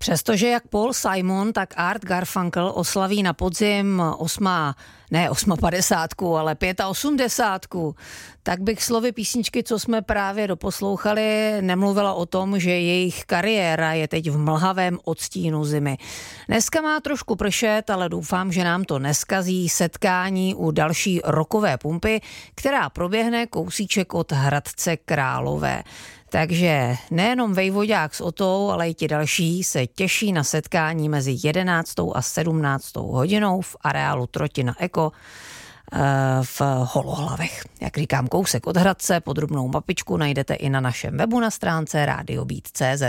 Přestože jak Paul Simon, tak Art Garfunkel oslaví na podzim 58, ale 85, tak bych slovy písničky, co jsme právě doposlouchali, nemluvila o tom, že jejich kariéra je teď v mlhavém odstínu zimy. Dneska má trošku pršet, ale doufám, že nám to neskazí setkání u další rockové pumpy, která proběhne kousíček od Hradce Králové. Takže nejenom Vejvodák s Otou, ale i ti další se těší na setkání mezi 11. a 17. hodinou v areálu Trotina Eko v Holohlavech. Jak říkám, kousek od Hradce, podrobnou mapičku najdete i na našem webu na stránce radiobeat.cz.